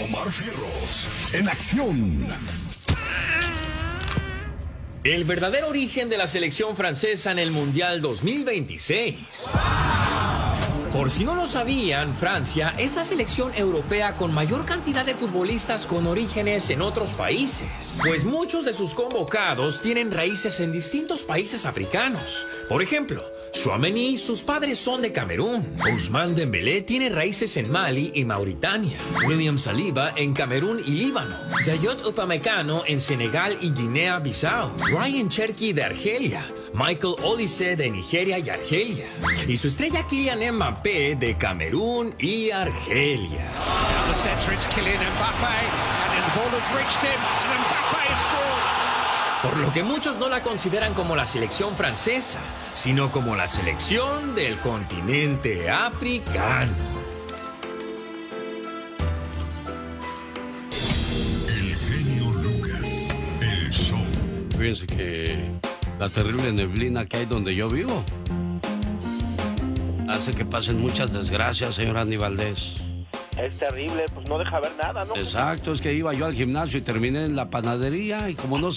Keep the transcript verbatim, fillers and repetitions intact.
Omar Fierros, en acción. El verdadero origen de la selección francesa en el Mundial dos mil veintiséis. Por si no lo sabían, Francia es la selección europea con mayor cantidad de futbolistas con orígenes en otros países, pues muchos de sus convocados tienen raíces en distintos países africanos. Por ejemplo, Tchouaméni, sus padres son de Camerún. Ousmane Dembélé tiene raíces en Mali y Mauritania. William Saliba en Camerún y Líbano. Dayot Upamecano en Senegal y Guinea-Bissau. Ryan Cherki de Argelia. Michael Olise de Nigeria y Argelia. Y su estrella Kylian Mbappé de Camerún y Argelia. Por lo que muchos no la consideran como la selección francesa, sino como la selección del continente africano. El genio Lucas, el show. Fíjense que la terrible neblina que hay donde yo vivo hace que pasen muchas desgracias, señor Andy Valdés. Es terrible, pues no deja ver nada, ¿no? Exacto, es que iba yo al gimnasio y terminé en la panadería y como no